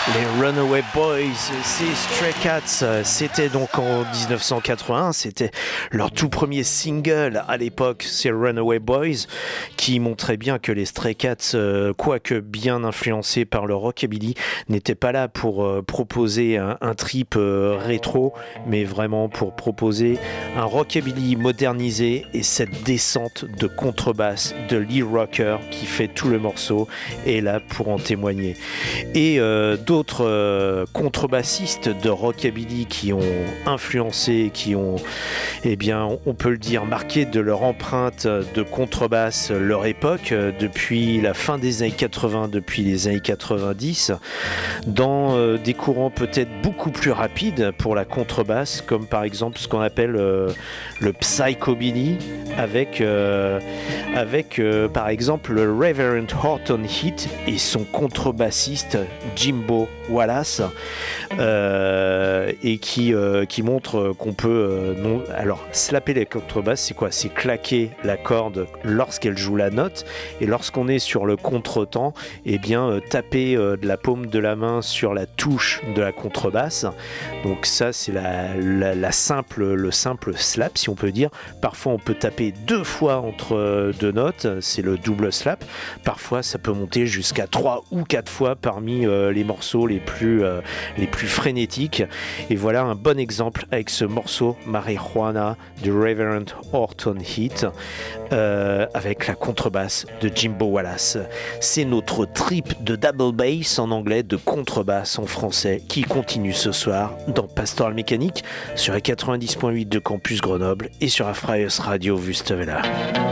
Les Runaway Boys, c'est Stray Cats, c'était donc en 1981, c'était leur tout premier single à l'époque, c'est Runaway Boys, qui montrait bien que les Stray Cats, quoique bien influencés par le rockabilly, n'étaient pas là pour proposer un trip rétro, mais vraiment pour proposer un rockabilly modernisé et cette descente de contrebasse de Lee Rocker qui fait tout le morceau est là pour en témoigner. Et d'autres contrebassistes de rockabilly qui ont influencé, qui ont, eh bien, on peut le dire, marqué de leur empreinte de contrebasse leur époque, depuis la fin des années 80, depuis les années 90, dans des courants peut-être beaucoup plus rapides pour la contrebasse, comme par exemple ce qu'on appelle le psychobilly, avec par exemple le Reverend Horton Heat et son contrebassiste Jimbo Wallace, et qui montre qu'on peut alors slapper les contrebasses, c'est quoi? C'est claquer la corde lorsqu'elle joue la note, et lorsqu'on est sur le contretemps, eh bien taper de la paume de la main sur la touche de la contrebasse. Donc ça c'est le simple slap, si on peut dire. Parfois on peut taper 2 fois entre 2 notes, c'est le double slap. Parfois ça peut monter jusqu'à 3 ou 4 fois parmi les morceaux les plus frénétiques. Et voilà un bon exemple avec ce morceau Marijuana de Reverend Horton Heat, avec la contrebasse de Jimbo Wallace. C'est notre trip de double bass en anglais, de contrebasse en français, qui continue ce soir dans Pastoral Mécanique sur les 90.8 de Campus Grenoble et sur Afraios Radio Wüstewelle.